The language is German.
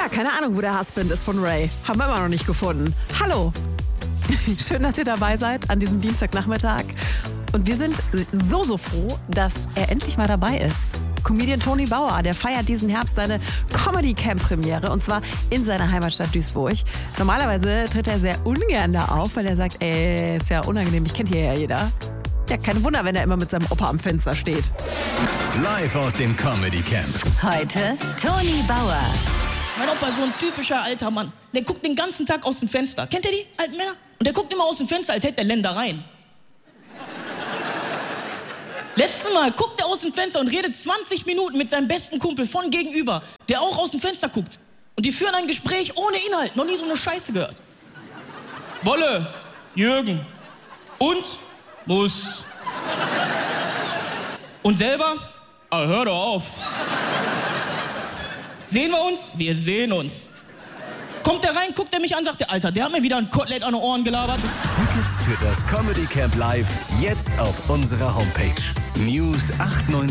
Ja, keine Ahnung, wo der Husband ist von Ray. Haben wir immer noch nicht gefunden. Hallo. Schön, dass ihr dabei seid an diesem Dienstagnachmittag. Und wir sind so froh, dass er endlich mal dabei ist. Comedian Tony Bauer, der feiert diesen Herbst seine Comedy-Camp-Premiere und zwar in seiner Heimatstadt Duisburg. Normalerweise tritt er sehr ungern da auf, weil er sagt, ist ja unangenehm, ich kennt hier ja jeder. Ja, kein Wunder, wenn er immer mit seinem Opa am Fenster steht. Live aus dem Comedy Camp. Heute Tony Bauer. Mein Opa ist so ein typischer alter Mann. Der guckt den ganzen Tag aus dem Fenster. Kennt ihr die alten Männer? Und der guckt immer aus dem Fenster, als hätte er Ländereien. Letztes Mal guckt er aus dem Fenster und redet 20 Minuten mit seinem besten Kumpel von gegenüber, der auch aus dem Fenster guckt. Und die führen ein Gespräch ohne Inhalt. Noch nie so eine Scheiße gehört. Wolle, Jürgen und Muss. Und selber? Ah, hör doch auf. Sehen wir uns? Wir sehen uns. Kommt er rein, guckt er mich an, sagt der Alter, der hat mir wieder ein Kotelett an den Ohren gelabert. Tickets für das Comedy Camp Live jetzt auf unserer Homepage. News 890